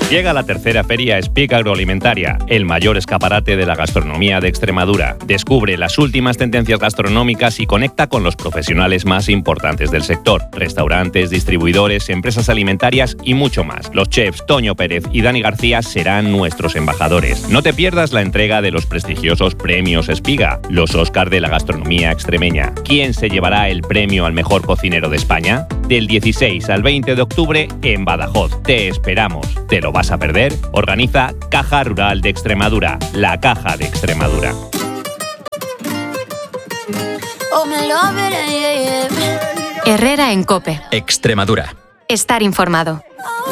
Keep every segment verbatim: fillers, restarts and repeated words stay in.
Llega la tercera feria Speak Agroalimentaria, el mayor escaparate de la gastronomía de Extremadura. Descubre las últimas tendencias gastronómicas y conecta con los profesionales más importantes del sector. Restaurantes, distribuidores, empresas alimentarias y mucho más. Los chefs Toño Pérez y Dani García serán nuestros embajadores. No te pierdas la entrega de los prestigiosos premios Espiga, los Óscar de la gastronomía extremeña. ¿Quién se llevará el premio al mejor cocinero de España? Del dieciséis al veinte de octubre en Badajoz. Te esperamos. ¿Te lo vas a perder? Organiza Caja Rural de Extremadura, la Caja de Extremadura. Herrera en COPE. Extremadura. Estar informado.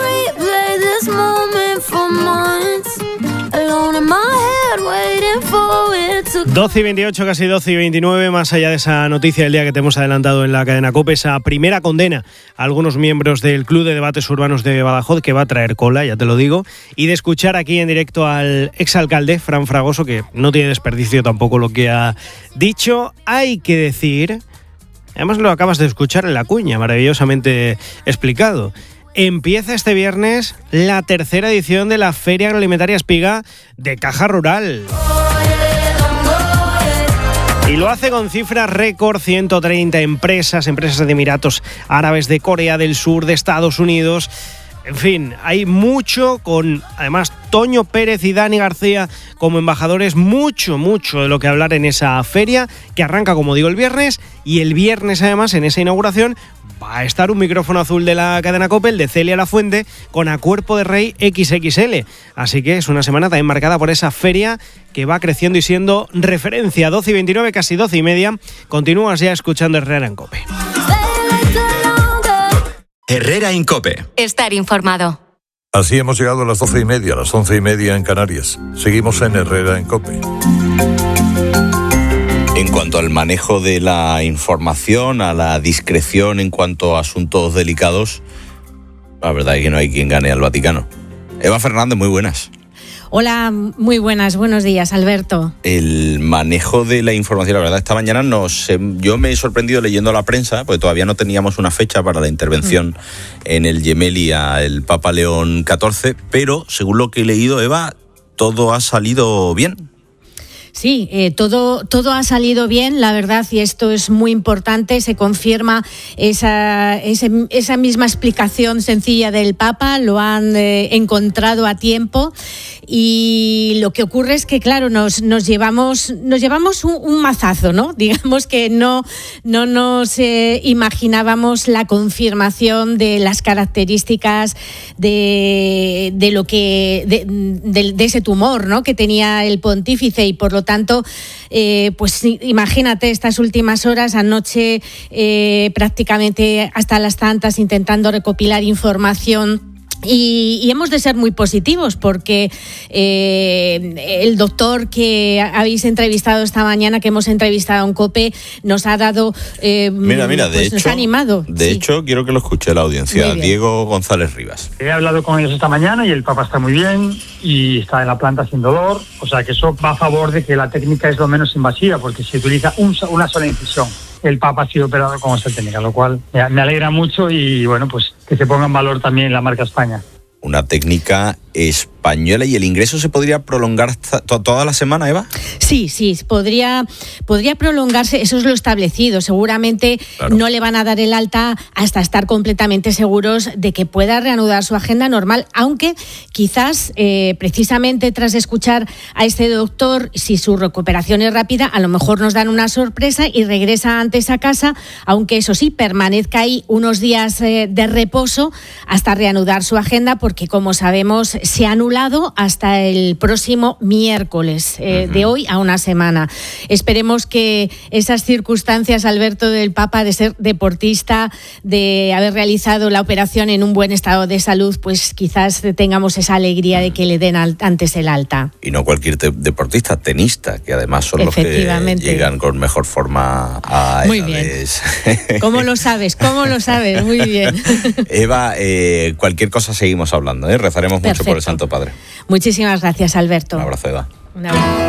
doce y veintiocho, casi doce y veintinueve, más allá de esa noticia del día que te hemos adelantado en la cadena COPE, esa primera condena a algunos miembros del Club de Debates Urbanos de Badajoz, que va a traer cola, ya te lo digo, y de escuchar aquí en directo al exalcalde, Fran Fragoso, que no tiene desperdicio tampoco lo que ha dicho. Hay que decir, además lo acabas de escuchar en la cuña, maravillosamente explicado. Empieza este viernes la tercera edición de la Feria Agroalimentaria Espiga de Caja Rural. Y lo hace con cifras récord, ciento treinta empresas, empresas de Emiratos Árabes, de Corea del Sur, de Estados Unidos. En fin, hay mucho, con además Toño Pérez y Dani García como embajadores, mucho, mucho de lo que hablar en esa feria, que arranca, como digo, el viernes, y el viernes además en esa inauguración va a estar un micrófono azul de la cadena COPE, el de Celia Lafuente, con A Cuerpo de Rey equis equis ele. Así que es una semana también marcada por esa feria que va creciendo y siendo referencia. doce y veintinueve, casi doce y media. Continúas ya escuchando Herrera en COPE. Herrera en COPE. Estar informado. Así hemos llegado a las doce y media, a las once y media en Canarias. Seguimos en Herrera en COPE. En cuanto al manejo de la información, a la discreción en cuanto a asuntos delicados, la verdad es que no hay quien gane al Vaticano. Eva Fernández, muy buenas. Hola, muy buenas, buenos días, Alberto. El manejo de la información, la verdad, esta mañana nos, yo me he sorprendido leyendo la prensa, porque todavía no teníamos una fecha para la intervención mm. en el Gemelli al Papa León catorce, pero según lo que he leído, Eva, todo ha salido bien. Sí, eh, todo, todo ha salido bien, la verdad, y esto es muy importante. Se confirma esa, ese, esa misma explicación sencilla del Papa, lo han eh, encontrado a tiempo. Y lo que ocurre es que, claro, nos, nos llevamos, nos llevamos un, un mazazo, ¿no? Digamos que no, no nos eh, imaginábamos la confirmación de las características de, de lo que de, de, de ese tumor, ¿no?, que tenía el pontífice, y por lo tanto, eh, pues imagínate estas últimas horas, anoche eh, prácticamente hasta las tantas, intentando recopilar información. Y, y hemos de ser muy positivos, porque eh, el doctor que habéis entrevistado esta mañana, que hemos entrevistado en COPE, nos ha dado, eh, mira, mira, pues de nos hecho, ha animado. De sí. hecho, quiero que lo escuche la audiencia. Diego González Rivas. He hablado con ellos esta mañana y el Papa está muy bien y está en la planta sin dolor, o sea que eso va a favor de que la técnica es lo menos invasiva, porque se utiliza un, una sola incisión. El Papa ha sido operado con esta técnica, lo cual me alegra mucho, y bueno, pues que se ponga en valor también la marca España. Una técnica española. ¿Y el ingreso se podría prolongar hasta toda la semana, Eva? Sí, sí, podría, podría prolongarse, eso es lo establecido. Seguramente claro. no le van a dar el alta hasta estar completamente seguros de que pueda reanudar su agenda normal, aunque quizás eh, precisamente tras escuchar a este doctor, si su recuperación es rápida, a lo mejor nos dan una sorpresa y regresa antes a casa, aunque eso sí, permanezca ahí unos días eh, de reposo hasta reanudar su agenda, porque como sabemos se ha anulado hasta el próximo miércoles, eh, uh-huh. de hoy a una semana. Esperemos que esas circunstancias, Alberto, del Papa, de ser deportista, de haber realizado la operación en un buen estado de salud, pues quizás tengamos esa alegría de que le den al, antes el alta. Y no cualquier te- deportista, tenista, que además son los que llegan con mejor forma a Muy edades. bien. ¿Cómo lo sabes? ¿Cómo lo sabes? Muy bien. Eva, eh, cualquier cosa seguimos hablando, ¿eh? Rezaremos Perfecto. mucho por el Santo Padre. Muchísimas gracias, Alberto. Un abrazo, Eva. Un abrazo.